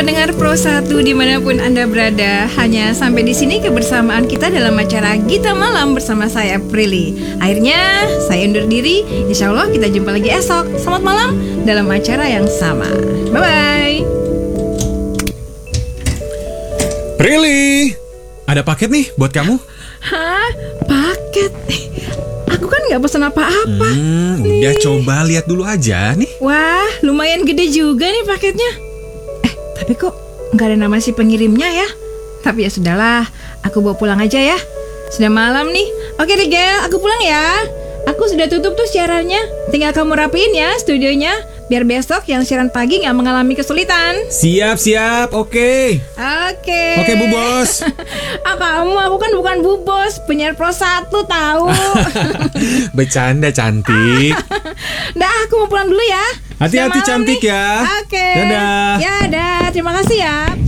Pendengar Pro 1 dimanapun Anda berada, hanya sampai di sini kebersamaan kita dalam acara Gita Malam bersama saya Prilly. Akhirnya saya undur diri. Insya Allah kita jumpa lagi esok. Selamat malam dalam acara yang sama. Bye bye. Prilly, ada paket nih buat kamu. Hah? Paket? Aku kan nggak pesan apa-apa. Udah coba lihat dulu aja nih. Wah, lumayan gede juga nih paketnya. Tapi kok nggak ada nama si pengirimnya ya? Tapi ya sudahlah, aku bawa pulang aja ya. Sudah malam nih. Oke deh Gel, aku pulang ya. Aku sudah tutup tuh siarannya. Tinggal kamu rapiin ya studionya, biar besok yang siaran pagi nggak mengalami kesulitan. Siap, oke. Oke, Bu Bos. Aku kan bukan Bu Bos, penyiar Pro 1 tahu. Bercanda cantik. Dah, aku mau pulang dulu ya. Hati-hati cantik ya. Oke. Dadah. Ya, dah. Terima kasih ya.